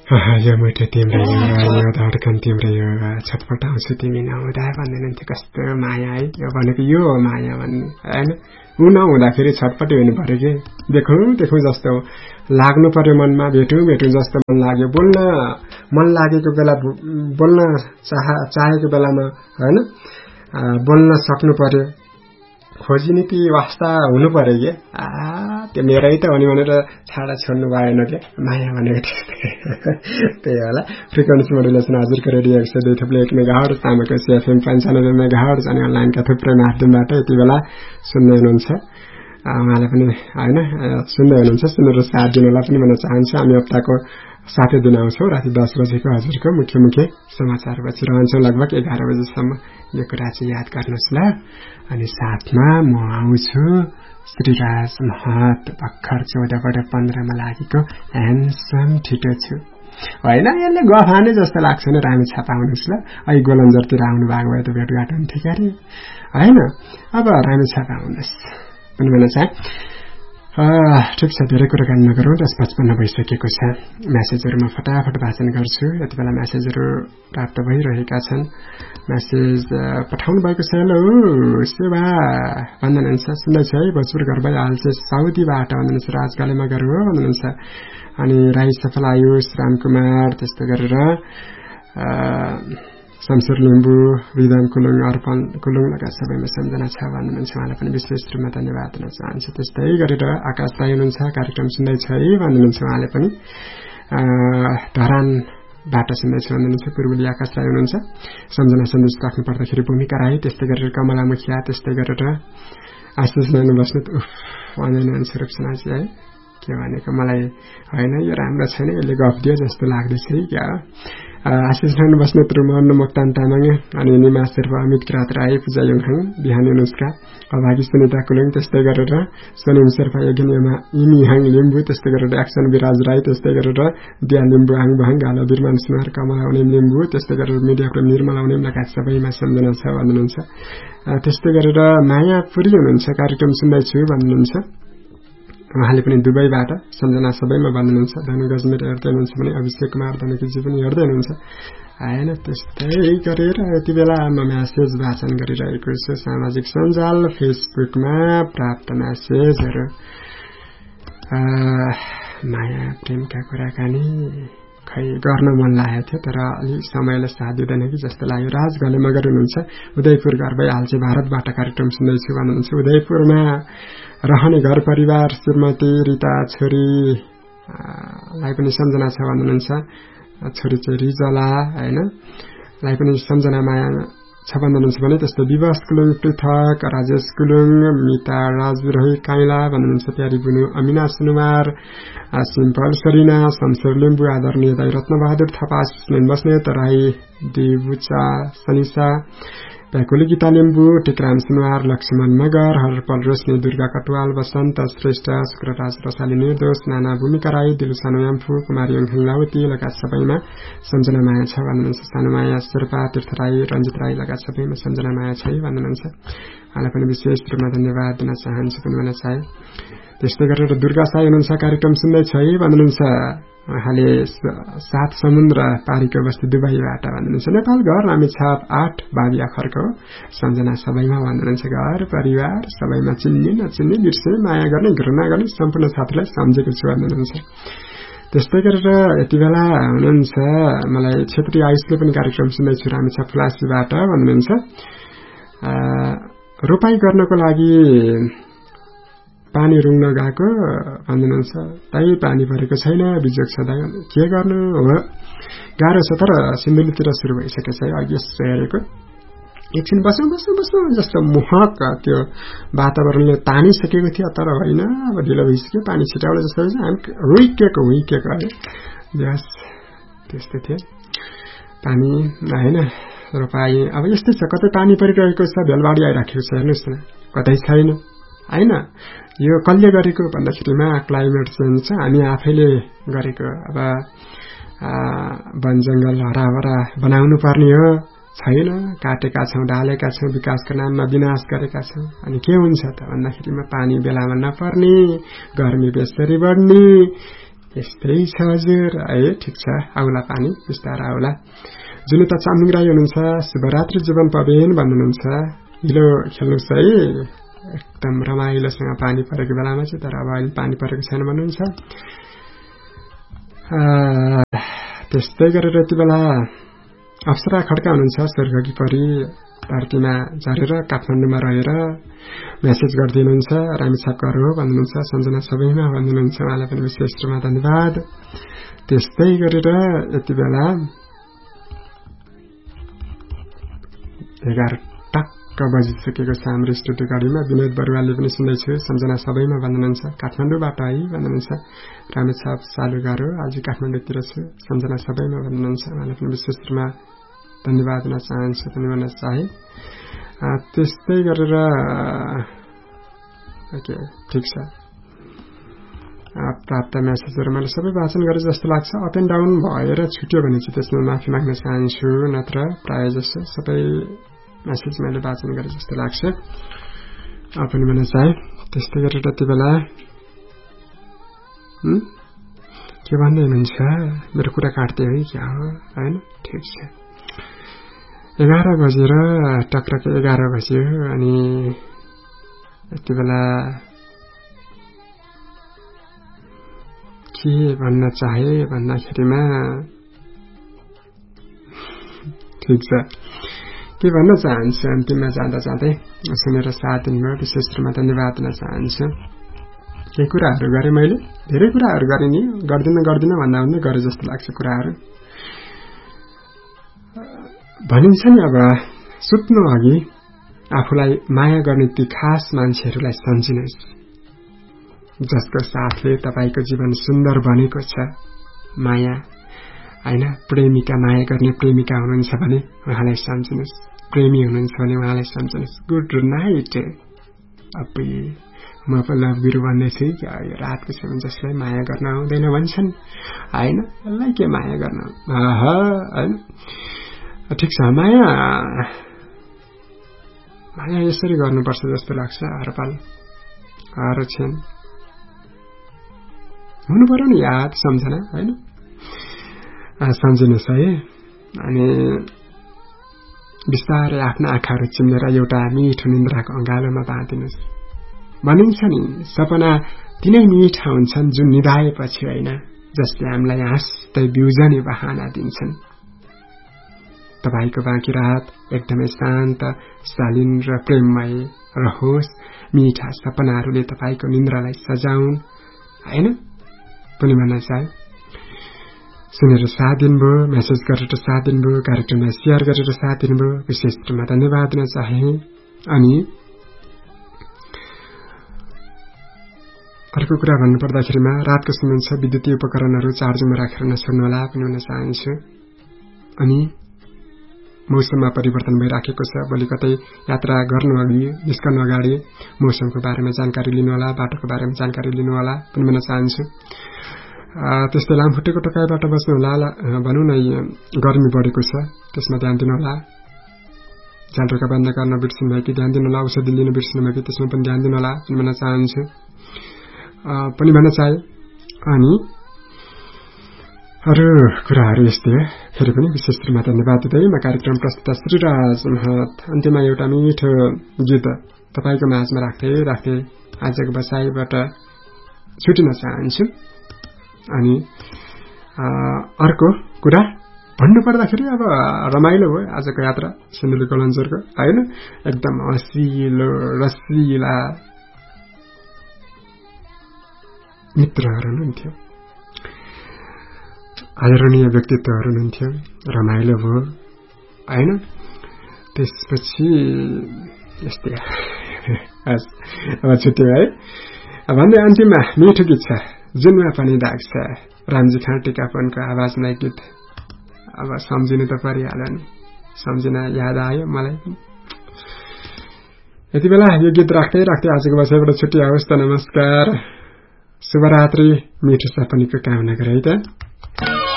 यो मुटु तिम्रै हो, यो धड्कन तिम्रै हो, छटपटाउँछु तिमी नहुँदा भन्दैनन्थ्यो। कस्तो माया है, यो भनेको यो हो माया भन्ने होइन। ऊ नहुँदाखेरि छटपटी हुनु पर्यो कि देखौँ जस्तो लाग्नु पर्यो मनमा, भेटौँ जस्तो मन लाग्यो, बोल्न मन लागेको बेला बोल्न चाहेको बेलामा होइन बोल्न सक्नु पर्यो, खोजिने ती वास्ता हुनु पर्यो कि त्यो मेरै त हो नि भनेर छाडा छोड्नु भएन क्या माया भनेको त्यही होला। फ्रिक्वेन्सी मोडुलेसन हजुरको रेडियो 102.1 मेगाहर्ज तामाको एफएम 95 मेगाहर्ज अनि अनलाइनका थुप्रै माध्यमबाट यति बेला सुन्दै हुनुहुन्छ। उहाँलाई पनि होइन सुन्दै हुनुहुन्छ, सुनेर साथ दिनुलाई पनि भन्न चाहन्छु। हामी हप्ताको 7 दिन आउँछौँ, राति 10 बजेको हजुरको मुख्य समाचार पछि रहन्छौँ लगभग 11 बजेसम्म। यो कुरा चाहिँ याद गर्नुहोस् ल। अनि साथमा म आउँछु श्रीराज महत, भर्खर 14/15 लागेको ह्यान्डसम ठिटो छु होइन। यसले गफाने जस्तो लाग्छ नि, रामी छापा आउनुहोस् ल। अहिले गोलन्जरतिर आउनु भएको भए त भेटघाट हुन्थ्यो क्यारे होइन। अब रामी छापा आउनुहोस् पनि भन्न चाहे। ठिक छ, धेरै कुराकानी नगरौँ। 10:55 भइसकेको छ। म्यासेजहरूमा फटाफट वाचन गर्छु। यति बेला म्यासेजहरू प्राप्त भइरहेका छन्। म्यासेज पठाउनु भएको छ। हेलो सेवा भन्नुहुन्छ, सुन्दैछ है, भोजपुर घर भइहाल्छ साउदीबाट भन्नुहुन्छ, राजगालेमा घर हो भन्नुहुन्छ। अनि राई सफल आयुष रामकुमार, त्यस्तो गरेर शमशेर लिम्बू, विधान कुलुङ, अर्पण कुलुङ लगायत सबैमा सम्झना छ भन्नुहुन्छ। उहाँलाई पनि विशेष रूपमा धन्यवाद दिन चाहन्छु। त्यस्तै गरेर आकाश राई हुनुहुन्छ, कार्यक्रम सुन्दैछ है भन्नुहुन्छ। उहाँले पनि धरानबाट सुन्दैछ भन्नुहुन्छ। पूर्वली आकाश राई हुनुहुन्छ। सम्झना सन्देश राख्नु पर्दाखेरि भूमिका राई, त्यस्तै गरेर कमला मुखिया, त्यस्तै गरेर आशिष नैनु बस्नु भन्नुहुन्छ। रूपसनाजी है के भनेको मलाई होइन, यो राम्रो छैन, यसले गफ दियो जस्तो लाग्दैछ है क्या। आशिष नैनु बस्नु त्रुमन मोक्तान तामाङ अनि निमा शेर्पा, अमित किरात राई, पूजा योङहाङ, बिहानी नुस्का, अभागी सुनिता कुलुङ, त्यस्तै गरेर सोनिम शेर्पा, इमिहाङ लिम्बू, त्यस्तै गरेर एक्सन विराज राई, त्यस्तै गरेर दिया लिम्बू, आङ बहाङ, गाला बिरमान सुनार, कमला उनेम लिम्बू, त्यस्तै गरेर मिडियाको निर्मला उनेम लगायत सबैमा सम्झना छ भन्नुहुन्छ। त्यस्तै गरेर माया पुरी हुनुहुन्छ, कार्यक्रम सुन्दैछु भन्नुहुन्छ। उहाँले पनि दुबईबाट सम्झना सबैमा भन्नुहुन्छ। धनु गजमेर हेर्दै हुनुहुन्छ भने अभिषेक कुमार धनुकीजी पनि हेर्दै हुनुहुन्छ होइन। त्यस्तै गरेर यति बेला म म्यासेज वाचन गरिरहेको छु। सामाजिक सञ्जाल फेसबुकमा प्राप्त म्यासेजहरू। माया प्रेमका कुराकानी खै गर्न मन लागेको थियो, तर अलि समयले साथ दिँदैन कि जस्तो लाग्यो। राज घलेमगर हुनुहुन्छ, उदयपुर घर भइहाल्छ भारतबाट कार्यक्रम सुन्दैछु भन्नुहुन्छ। उदयपुरमा रहने घर परिवार श्रीमती रिता छोरीलाई पनि सम्झना छ भन्नुहुन्छ। छोरी चाहिँ रिजला होइन, लाई पनि सम्झना माया छ भन्नुहुन्छ भने। त्यस्तो विवास कुलुङ, पृथक राजेश कुलुङ, मिता राजविरोही काइला भन्नुहुन्छ। प्यारी बुनु अमिना सुनुवार, सिम्पल सरिना, शमशेर लिम्बू, आदरणीय दाई रत्नबहादुर थापा, सुनैन बस्नेत, राई देवुचा सनिसा, प्याकुली गीता लिम्बू, टिकराम सुनुवार, लक्ष्मण मगर, हरपल रोशनी, दुर्गा कटवाल, बसन्त श्रेष्ठ, शुक्रराज रसाली, निर्दोष, नाना भूमिका राई, दिलु सानुयाम्फू, कुमारी योङहाङ लावती लगायत सबैमा सम्झना माया छ भन्नुहुन्छ। सानुमाया शेर्पा, तीर्थ राई, रञ्जित राई लगायत सबैमा सम्झना माया छ भन्नुहुन्छ। उहाँलाई पनि विशेष रूपमा धन्यवाद दिन चाहन्छु पनि भन्न चाहे। त्यस्तै गरेर दुर्गा साई हुनुहुन्छ, कार्यक्रम सुन्दैछ है भन्नुहुन्छ। उहाँले 7 समुद्र पारीको बस्ती दुबईबाट भन्नुहुन्छ। नेपाल घर रामेछाप 8 बाबी आखरको सम्झना सबैमा भन्नुहुन्छ। घर परिवार सबैमा चिन्ने नचिन्ने, बिर्से, माया गर्ने, घृणा गर्ने सम्पूर्ण साथीलाई सम्झेको छु भन्नुहुन्छ। त्यस्तै गरेर यति बेला हुनुहुन्छ मलाई क्षेत्रीय आयुषले पनि कार्यक्रम सुन्दैछु रामेछाप फुलासीबाट भन्नुहुन्छ। रोपाई गर्नको लागि पानी रुङ्न गएको भन्नुहुन्छ। तै पानी परेको छैन, बिजोग छ दाइ, के गर्नु हो, गाह्रो छ। तर सिन्धुलीतिर सुरु भइसकेको छ है, अघि हेरेको। एकछिन बसौँ जस्तो मुहक त्यो वातावरणले तानिसकेको थियो, तर होइन, अब ढिलो भइसक्यो, पानी छिटाउला जस्तो रुइकेको है। बस त्यस्तै थियो पानी होइन। रोपाई अब यस्तै छ, कतै पानी परिरहेको छ, भेलबाडी आइराखेको छ, हेर्नुहोस् न, कतै छैन होइन। यो कसले गरेको भन्दाखेरिमा क्लाइमेट चेन्ज छ, हामी आफैले गरेको। अब वन जंगल हराभरा बनाउनु पर्ने हो, छैन, काटेका छौं, ढालेका छौं, विकासको नाममा विनाश गरेका छौं। अनि के हुन्छ त भन्दाखेरिमा पानी बेलामा नपर्ने, गर्मी बेसरी बढ्ने, यस्तै छ हजुर है ठिक छ आउला पानी बिस्तार आउला जुनिता चामलिङ राई हुनुहुन्छ शुभरात्रि जीवन पवेन भन्नुहुन्छ हिलो खेल्नुहोस् है एकदम रमाइलोसँग पानी परेको बेलामा चाहिँ तर अब अहिले पानी परेको छैन भन्नुहुन्छ त्यस्तै गरेर यति बेला अप्सरा खड्का हुनुहुन्छ स्वर्गकी परी धरतीमा झरेर काठमाडौँमा रहेर मेसेज गरिदिनुहुन्छ रामेछापकर हो भन्नुहुन्छ सम्झना सबैमा भन्नुहुन्छ उहाँलाई पनि विशेष रूपमा धन्यवाद त्यस्तै गरेर यति बेला 11 टक्क बजिसकेको छ हाम्रो स्टुडियो गाडीमा विनोद बरुवालले पनि सुन्दैछु सम्झना सबैमा भन्नुहुन्छ काठमाडौँबाट है भन्नुहुन्छ रामेछाप सालुगार हो आज काठमाडौँतिर छु सम्झना सबैमा भन्नुहुन्छ उहाँलाई पनि विशेष रूपमा धन्यवाद दिन चाहन्छु पनि भन्न चाहे त्यस्तै गरेर ओके ठिक छ प्राप्त मेसेजहरू मैले सबै वाचन गरे जस्तो लाग्छ अप एन्ड डाउन भएर छुट्यो भने चाहिँ त्यसमा माफी माग्न चाहन्छु नत्र प्राय जसो सबै मेसेज मैले वाचन गरे जस्तो लाग्छ पनि भन्न चाहे त्यस्तै गरेर त्यति बेला के भन्दै हुनुहुन्छ मेरो कुरा काट्दै है क्या हो हैन ठिक छ 11 बजेर टक्रक 11 बज्यो अनि यति बेला के भन्न चाहे भन्दाखेरिमा ठिक छ के भन्न चाहन्छु अन्तिममा जाँदा जाँदै सुनेर साथ दिनुभयो विशेष रूपमा धन्यवाद दिन चाहन्छु केही कुराहरू गरेँ मैले धेरै कुराहरू गरेँ नि गर्दिन भन्दा भन्दै गरे जस्तो लाग्छ कुराहरू भनिन्छ नि अब सुत्नु अघि आफूलाई माया गर्ने ती खास मान्छेहरूलाई सम्झिनुहोस् जसको साथले तपाईको जीवन सुन्दर बनेको छ माया हैन प्रेमिका माया गर्ने प्रेमिका हुनुहुन्छ भने उहाँलाई सम्झिनुहोस् प्रेमी हुनुहुन्छ भने उहाँलाई सम्झिनुहोस् गुड नाइट अपी म पनि लभ गुरु भन्दै छु रातको समय जसलाई माया गर्न आउँदैन भन्छन् हैन यसलाई के माया गर्न हैन ठिक छ माया यसरी गर्नुपर्छ जस्तो लाग्छ हरपाल हर छन् हुनु पर्यो नि याद सम्झना हैन सम्झिनुहोस् है अनि बिस्तारै आफ्ना आँखाहरू चिम्लेर एउटा मिठो निन्द्राको अँगालोमा बाँधिनुहोस् भनिन्छ नि सपना तिनै मिठा हुन्छन् जुन निभाएपछि होइन जसले हामीलाई हाँस्दै बिउजने बहाना दिन्छन् तपाईको बाँकी रात एकदमै शान्त शालीन र प्रेममय रहोस् मिठा सपनाहरूले तपाईको निन्द्रालाई सजाउन् हैन पनि भन्न चाहे सुनेर साथ दिनुभयो मेसेज गरेर साथ दिनुभयो कार्यक्रमलाई शेयर गरेर साथ दिनुभयो विशेष रूपमा धन्यवाद दिन चाहे अनि अर्को कुरा भन्नुपर्दाखेरिमा रातको समय छ विद्युतीय उपकरणहरू चार्जमा राखेर नछोड्नु होला पनि भन्न चाहन्छु अनि मौसममा परिवर्तन भइराखेको छ भोलि कतै यात्रा गर्नु अघि निस्कनु अगाडि मौसमको बारेमा जानकारी लिनु होला बाटोको बारेमा जानकारी लिनु होला पनि भन्न चाहन्छु त्यस्तै लामखुट्टेको टोकाइबाट बस्नु होला भनौँ न गर्मी बढेको छ त्यसमा ध्यान दिनु होला झ्यालरोका बन्द गर्न बिर्सिनु भयो कि ध्यान दिनु होला औषधि लिनु बिर्सिनु भयो कि त्यसमा पनि ध्यान दिनु होला पनि भन्न चाहन्छु पनि भन्न चाहे अनि अरू कुराहरू यस्तै हो फेरि पनि विशेष रूपमा धन्यवाद दिँदै म कार्यक्रम प्रस्तुता श्रीराज महत अन्त्यमा एउटा मिठो गीत तपाईको माझमा राख्दै आजको बसाइबाट छुटिन चाहन्छु अनि अर्को कुरा भन्नु पर्दाखेरि अब रमाइलो भयो आजको यात्रा सिन्धुली कलन्जरको हैन एकदम हँसिलो रसिला मित्रहरू हुनुहुन्थ्यो आदरणीय व्यक्तित्वहरू हुनुहुन्थ्यो रमाइलो भयो हैन त्यसपछि यस्तै अब छुट्यो है भन्दै अन्तिममा मिठो गीत छ जुनमा पनि दाग छ रामजी खाँ टिकापनको आवाजमा गीत अब सम्झिनु त परिहाल्यो नि सम्झिन याद आयो मलाई यति बेला यो गीत राख्दै आजको बसाइबाट छुट्टी आओस् त नमस्कार शुभरात्रि मिठो सपनीको कामना गरे है त